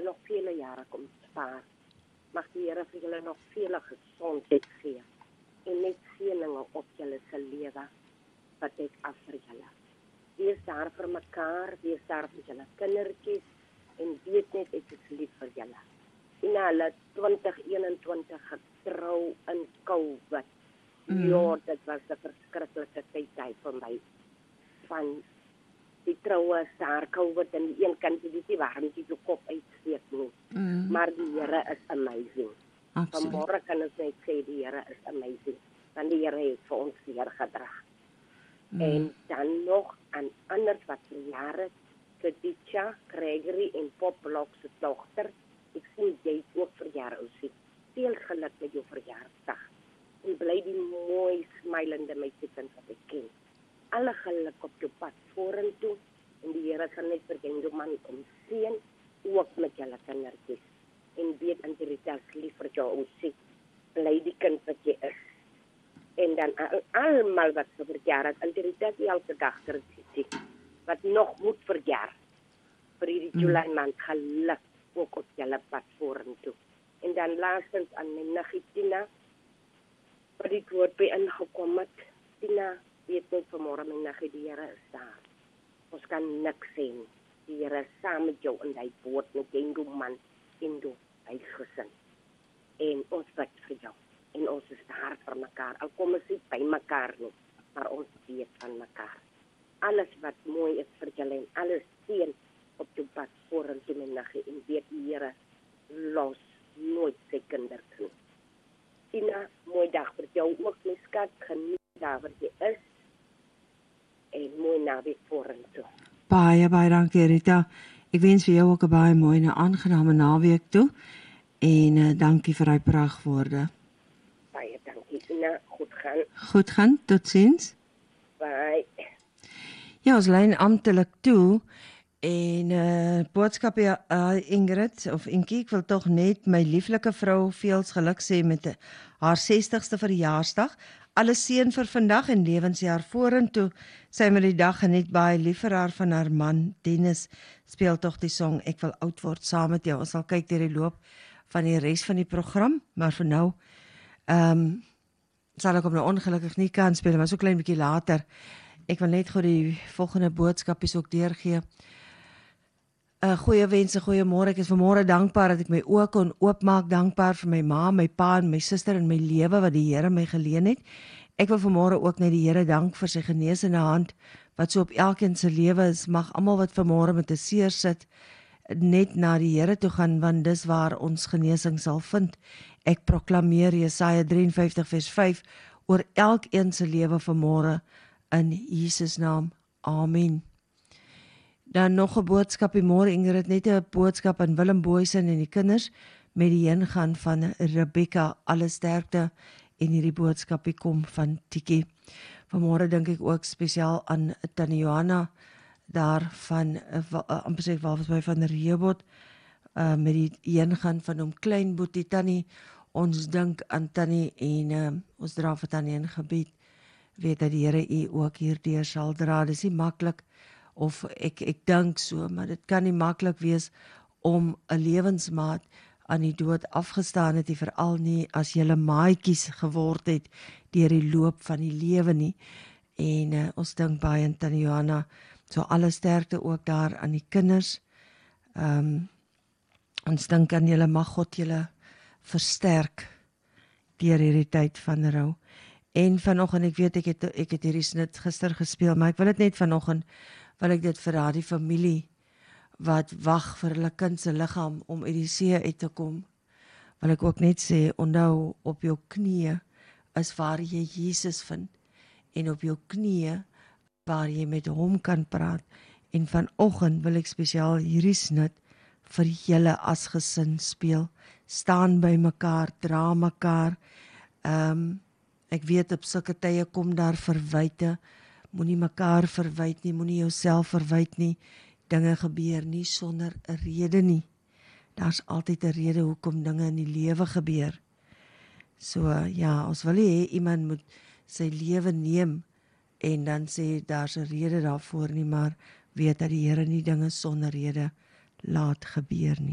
nog vele jare kom spaar. Mag die Here vir julle nog vele gesondheid gee en net seëninge op julle se lewe wat ek af vir julle. Wees daar vir mekaar, wees daar vir julle kindertjies en weet net ek is lief vir julle. En hulle 2021 getrou in COVID. Ja, dit was 'n verskriklike tyd vir my. Van die troue daar COVID aan die een kant, die warm die kop uitsteek nie. Maar die Here is amazing. Vanmôre kan ons net sê die Here is amazing. Want die Here het vir ons weer gedra. En dan nog aan ander wat verjaar het, Khadija, Gregory en Poplock se dogter. Ek sien jy het ook verjaar, Ousie. Veel geluk met jou verjaarsdag. En bly die mooi, smilende meisiekind wat ek ken. Alle geluk op jou pad vorentoe. En die Here sal net vir jou man kom seën, ook met julle kindertjies. En weet Angelita is lief vir jou, Ousie. Bly die kind wat jy is. En dan almal wat so verjaar het, Angelita die elke dag terugsit, wat nog moet verjaar. Vir die July maand geluk ook op julle pad vorentoe. En dan laastens aan my niggie Tina, wat die woord by ingekom het. Tina, weet net vanmôre my niggie, die Here is daar. Ons kan niks sê nie. Die Here is saam met jou in die boot met jou man en jou huisgesin. En ons bid vir jou. En ons is daar vir mekaar. Al kom ons nie by mekaar nie, maar ons weet van mekaar. Alles wat mooi is vir julle en alles seën op jou pad vorentoe my niggie. En weet die Here los nooit sy kinders nie. Tina, mooi dag vir jou ook, my skat. Geniet daar waar jy is. En mooi naweek vorentoe. Baie dankie, Rita. Ek wens vir jou ook 'n baie mooi en aangename naweek toe. En dankie vir daai praagwoorde. Baie dankie, Tina. Goed gaan, totsiens. Bye. Ja, ons lyn amptelik toe. En boodskap Ingrid of Inkie, ek wil tog net my lieflike vrou veels geluk sê met haar 60ste verjaarsdag. Alles seën vir vandag en lewensjaar vorentoe. Sy met die dag geniet baie lief vir haar van haar man Dennis. Speel tog die song Ek wil oud word saam met jou. Ons sal kyk deur die loop van die res van die program, maar vir nou sal ek hom nou ongelukkig nie kan speel, maar so klein bietjie later. Ek wil net gou die volgende boodskapies ook deurgee. Goeie wense, goeiemôre. Ek is vanmôre dankbaar dat ek my oë kon oopmaak, dankbaar vir my ma, my pa en my suster in my lewe wat die Here my geleen het. Ek wil vanmôre ook net die Here dank vir sy genesende hand wat so op elkeen se lewe is. Mag almal wat vanmôre met 'n seer sit net na die Here toe gaan, want dis waar ons genesing sal vind. Ek proklameer Jesaja 53 vers 5 oor elkeen se lewe vanmôre in Jesus naam. Amen. Dan nog 'n boodskap môre, Ingrid, net 'n boodskap aan Willem Boysen en die kinders met die heengaan van Rebecca. Alle sterkte en hierdie boodskapie kom van Tiki. Vanmôre dink ek ook spesiaal aan Tannie Johanna daar van amper sê waar was by van Rehoboth met die heengaan van hom klein boetie Tannie. Ons dink aan Tannie en ons dra vir Tannie in gebed. Weet dat die Here u ook hierdeur sal dra. Dis nie maklik. Of ek dink so, maar dit kan nie maklik wees om 'n lewensmaat aan die dood afgestaan het, veral nie as julle maatjies geword het deur die loop van die lewe nie. En ons dink baie aan Tannie Johanna, so alle sterkte ook daar aan die kinders. Ons dink aan julle, mag God julle versterk deur hierdie tyd van rou. En vanoggend, ek weet ek het hierdie snit gister gespeel, maar ek wil dit net vanoggend wil ek dit vir daardie familie wat wag vir hulle kind se liggaam om uit die see uit te kom, wil ek ook net sê, onthou op jou knieë is waar jy Jesus vind, en op jou knieë waar jy met hom kan praat. En vanoggend wil ek spesiaal hierdie snit vir julle as gesin speel. Staan by mekaar, dra mekaar. Ek weet op sulke tye kom daar verwyte. Moenie mekaar verwyd nie, moenie jouself verwyd nie. Dinge gebeur nie sonder 'n rede nie. Daar's altyd 'n rede hoekom dinge in die lewe gebeur. So ja, ons wil nie hê iemand moet sy lewe neem en dan sê daar's 'n rede daarvoor nie, maar weet dat die Here nie dinge sonder rede laat gebeur nie.